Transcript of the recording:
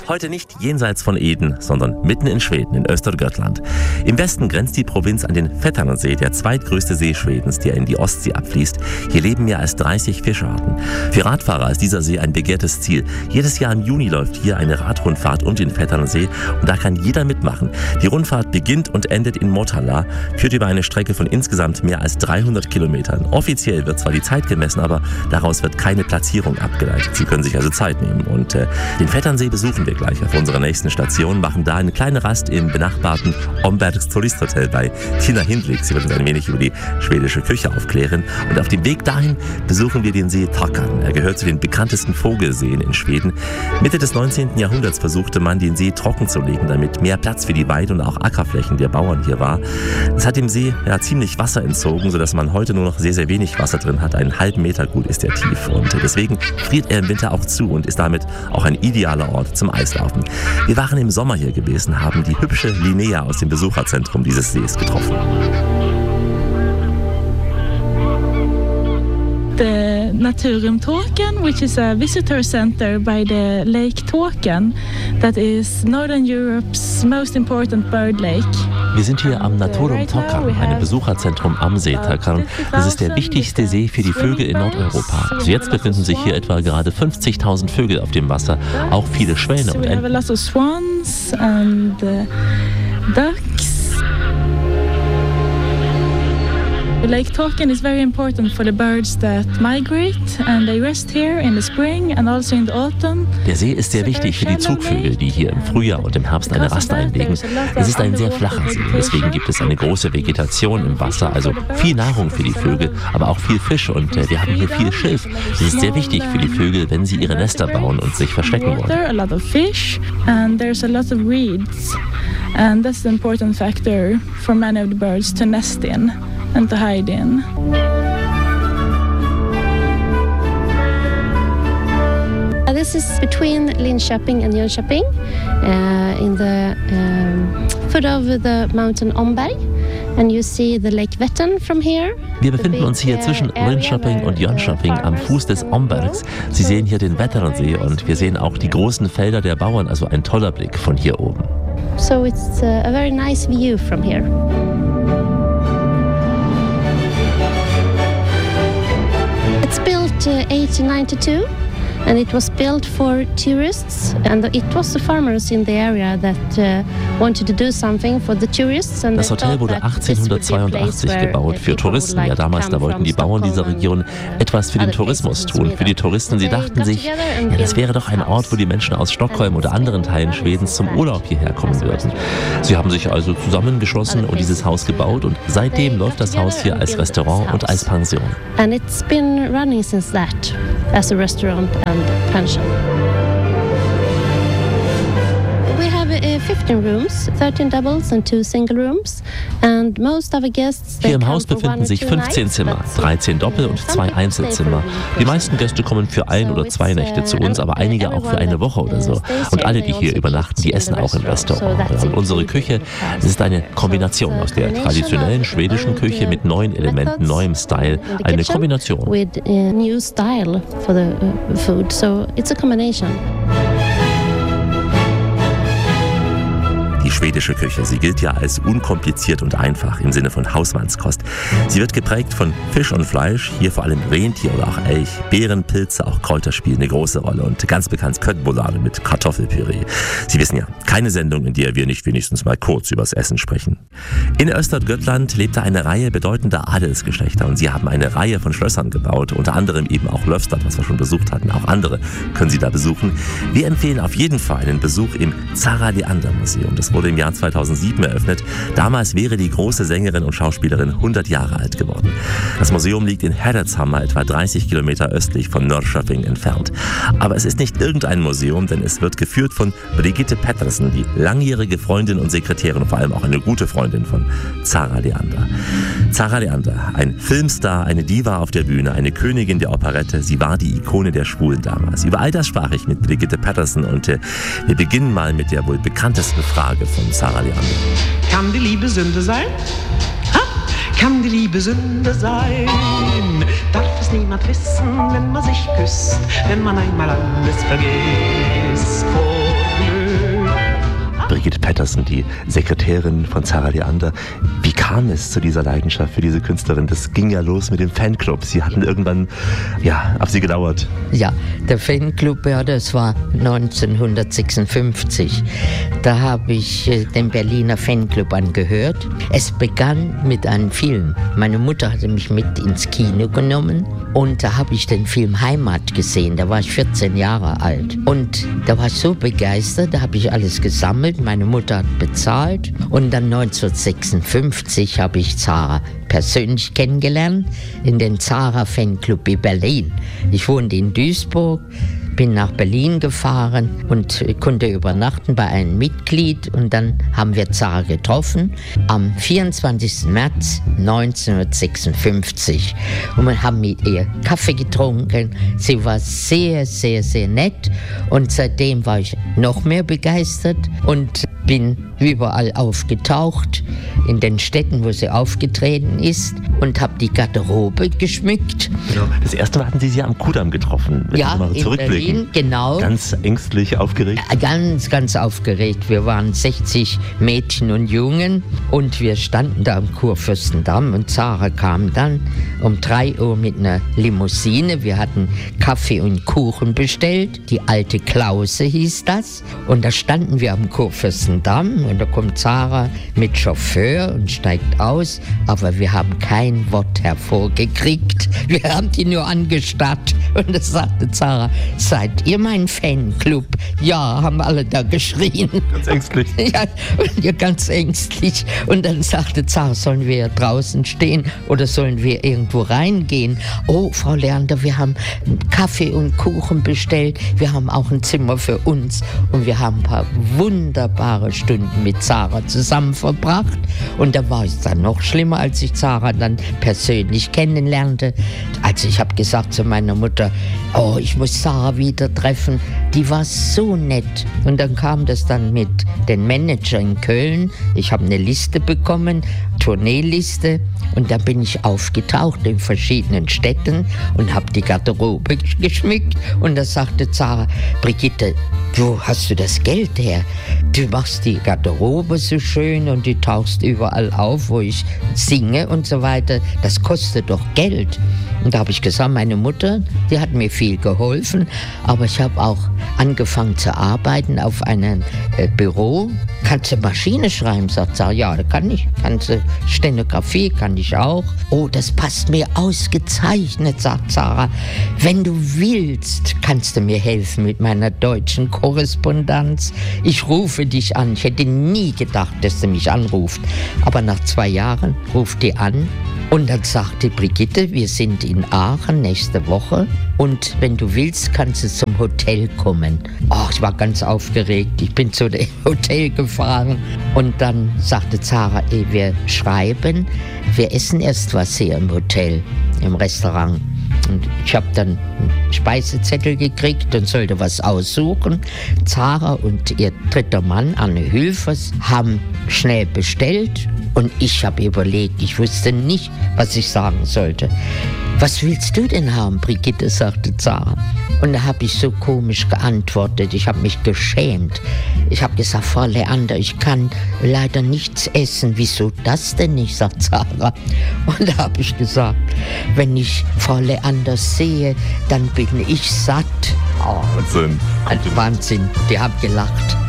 Heute nicht jenseits von Eden, sondern mitten in Schweden, in Östergötland. Im Westen grenzt die Provinz an den Vätternsee, der zweitgrößte See Schwedens, der in die Ostsee abfließt. Hier leben mehr als 30 Fischarten. Für Radfahrer ist dieser See ein begehrtes Ziel. Jedes Jahr im Juni läuft hier eine Radrundfahrt um den Vätternsee und da kann jeder mitmachen. Die Rundfahrt beginnt und endet in Motala, führt über eine Strecke von insgesamt mehr als 300 Kilometern. Offiziell wird zwar die Zeit gemessen, aber daraus wird keine Platzierung abgeleitet. Sie können sich also Zeit nehmen. Und den Vätternsee besuchen wir gleich auf unserer nächsten Station, machen da eine kleine Rast im benachbarten Ombergs Turisthotel bei Tina Hindlik. Sie wird uns ein wenig über die schwedische Küche aufklären. Und auf dem Weg dahin besuchen wir den See Takern. Er gehört zu den bekanntesten Vogelseen in Schweden. Mitte des 19. Jahrhunderts versuchte man, den See trocken zu legen, damit mehr Platz für die Weide- und auch Ackerflächen der Bauern hier war. Es hat dem See ziemlich Wasser entzogen, sodass man heute nur noch sehr, sehr wenig Wasser drin hat. Einen halben Meter gut ist er tief. Und deswegen friert er im Winter auch zu und ist damit auch ein idealer Ort zum Eislaufen. Wir waren im Sommer hier gewesen, haben die hübsche Linnea aus dem Besucherzentrum dieses Sees getroffen. The Naturum Tåkern, which is a visitor center by the Lake Tåkern, that is Northern Europe's most important bird lake. Wir sind hier am Naturum Tåkern, einem Besucherzentrum am See Takern. Das ist der wichtigste See für die Vögel in Nordeuropa. Also jetzt befinden sich hier etwa gerade 50.000 Vögel auf dem Wasser, auch viele Schwäne und Enten. We have a lot of swans and ducks. Lake Tåkern is very important for the birds that migrate and they rest here in the spring and also in the autumn. Der See ist sehr wichtig für die Zugvögel, die hier im Frühjahr und im Herbst eine Rast einlegen. Es ist ein sehr flacher See, deswegen gibt es eine große Vegetation im Wasser, also viel Nahrung für die Vögel, aber auch viel Fisch und wir haben hier viel Schilf. Das ist sehr wichtig für die Vögel, wenn sie ihre Nester bauen und sich verstecken wollen. A lot of fish and there's a lot of reeds and that's an important factor for many of the birds to nest in and to hide in. This is between Linköping and Jönköping, in the foot of the mountain Omberg, and you see the Lake Vättern from here. Wir befinden uns hier zwischen Linköping und Jönköping am Fuß des Ombergs. Sie sehen hier den Vätternsee und wir sehen auch die großen Felder der Bauern, also ein toller Blick von hier oben. So it's a very nice view from here. It's built 1892 and it was built for tourists and it was the farmers in the area that wanted to do something for the tourists. And das Hotel wurde 1882 gebaut für Touristen. Ja, damals, da wollten die Bauern dieser Region etwas für den Tourismus tun, für die Touristen. Sie dachten sich, das wäre doch ein Ort, wo die Menschen aus Stockholm oder anderen Teilen Schwedens zum Urlaub hierher kommen würden. Sie haben sich also zusammengeschlossen und dieses Haus gebaut und seitdem läuft das Haus hier als Restaurant und als Pension. And it's been running since that as a restaurant and pension. We have 15 rooms, 13 doubles and 2 single rooms and most of the guests. Hier im Haus befinden sich 15 Zimmer, 13 Doppel- und 2 Einzelzimmer. Die meisten Gäste kommen für 1 oder 2 Nächte zu uns, aber einige auch für eine Woche oder so. Und alle, die hier übernachten, die essen auch im Restaurant. Und unsere Küche, das ist eine Kombination aus der traditionellen schwedischen Küche mit neuen Elementen, neuem Style, eine Kombination. With new style for the food, so it's a combination. Die schwedische Küche, sie gilt ja als unkompliziert und einfach im Sinne von Hausmannskost. Sie wird geprägt von Fisch und Fleisch, hier vor allem Rentier oder auch Elch, Beeren, Pilze, auch Kräuter spielen eine große Rolle und ganz bekannt Köttbullar mit Kartoffelpüree. Sie wissen ja, keine Sendung, in der wir nicht wenigstens mal kurz übers Essen sprechen. In Östergötland lebte eine Reihe bedeutender Adelsgeschlechter und sie haben eine Reihe von Schlössern gebaut, unter anderem eben auch Löfstad, was wir schon besucht hatten. Auch andere können Sie da besuchen. Wir empfehlen auf jeden Fall einen Besuch im Zara Leander Museum. Das wurde im Jahr 2007 eröffnet. Damals wäre die große Sängerin und Schauspielerin 100 Jahre alt geworden. Das Museum liegt in Herretshammar, etwa 30 Kilometer östlich von Norrköping entfernt. Aber es ist nicht irgendein Museum, denn es wird geführt von Brigitte Pettersen, die langjährige Freundin und Sekretärin und vor allem auch eine gute Freundin von Zara Leander. Zara Leander, ein Filmstar, eine Diva auf der Bühne, eine Königin der Operette. Sie war die Ikone der Schwulen damals. Über all das sprach ich mit Brigitte Pettersen und wir beginnen mal mit der wohl bekanntesten Frage von Zara Leander. Kann die Liebe Sünde sein? Ha? Kann die Liebe Sünde sein? Darf es niemand wissen, wenn man sich küsst, wenn man einmal alles vergisst? Vor Brigitte Pettersen, die Sekretärin von Zara Leander. Wie kam es zu dieser Leidenschaft für diese Künstlerin? Das ging ja los mit dem Fanclub. Sie hatten irgendwann, auf sie gedauert. Ja, der Fanclub, das war 1956. Da habe ich den Berliner Fanclub angehört. Es begann mit einem Film. Meine Mutter hatte mich mit ins Kino genommen und da habe ich den Film Heimat gesehen. Da war ich 14 Jahre alt. Und da war ich so begeistert, da habe ich alles gesammelt. Meine Mutter hat bezahlt. Und dann 1956 habe ich Zara persönlich kennengelernt in den Zara Fanclub in Berlin. Ich wohnte in Duisburg, bin nach Berlin gefahren und konnte übernachten bei einem Mitglied und dann haben wir Zara getroffen am 24. März 1956 und wir haben mit ihr Kaffee getrunken. Sie war sehr, sehr, sehr nett und seitdem war ich noch mehr begeistert und bin überall aufgetaucht, in den Städten, wo sie aufgetreten ist und habe die Garderobe geschmückt. Genau. Das erste Mal hatten Sie sie am Kudamm getroffen, wenn Sie mal zurückblicken. Berlin, genau. Ganz ängstlich, aufgeregt? Ganz, ganz aufgeregt. Wir waren 60 Mädchen und Jungen und wir standen da am Kurfürstendamm und Zara kam dann um 3 Uhr mit einer Limousine. Wir hatten Kaffee und Kuchen bestellt. Die alte Klause hieß das. Und da standen wir am Kurfürstendamm und da kommt Zara mit Chauffeur und steigt aus. Aber wir haben kein Wort hervorgekriegt. Wir haben die nur angestarrt. Und da sagte Zara, seid ihr mein Fanclub? Ja, haben alle da geschrien. Ganz ängstlich. Ja, ganz ängstlich. Und dann sagte Zara, sollen wir draußen stehen oder sollen wir irgendwo reingehen? Oh, Frau Leander, wir haben Kaffee und Kuchen bestellt. Wir haben auch ein Zimmer für uns. Und wir haben ein paar wunderbare Stunden mit Zara zusammen verbracht. Und da war es dann noch schlimmer, als ich Zara dann persönlich kennenlernte. Also ich habe gesagt zu meiner Mutter, oh, ich muss Zara wieder treffen. Die war so nett. Und dann kam das dann mit den Manager in Köln. Ich habe eine Liste bekommen, Tourneeliste. Und da bin ich aufgetaucht in verschiedenen Städten und habe die Garderobe geschmückt. Und da sagte Zara, Brigitte, wo hast du das Geld her? Du machst die Garderobe so schön und du tauchst überall auf, wo ich singe und so weiter. Das kostet doch Geld. Und da habe ich gesagt, meine Mutter, die hat mir viel geholfen, aber ich habe auch angefangen zu arbeiten auf einem Büro. Kannst du Maschine schreiben? Sagt Zara, ja, das kann ich. Kannst du Stenografie? Kann ich auch. Oh, das passt mir ausgezeichnet, sagt Zara. Wenn du willst, kannst du mir helfen mit meiner deutschen Korrespondenz. Ich rufe dich an. Ich hätte nie gedacht, dass du mich anrufst. Aber nach 2 Jahren ruft die an. Und dann sagte Brigitte, wir sind in Aachen nächste Woche und wenn du willst, kannst du zum Hotel kommen. Oh, ich war ganz aufgeregt. Ich bin zu dem Hotel gefahren und dann sagte Zara, wir schreiben, wir essen erst was hier im Hotel, im Restaurant. Und ich habe dann einen Speisezettel gekriegt und sollte was aussuchen. Zara und ihr dritter Mann, Anne Hülfers, haben schnell bestellt. Und ich habe überlegt, ich wusste nicht, was ich sagen sollte. Was willst du denn haben, Brigitte, sagte Zara. Und da habe ich so komisch geantwortet, ich habe mich geschämt. Ich habe gesagt, Frau Leander, ich kann leider nichts essen. Wieso das denn nicht, sagt Zara. Und da habe ich gesagt, wenn ich Frau Leander sehe, dann bin ich satt. Oh, Wahnsinn. Wahnsinn, die haben gelacht.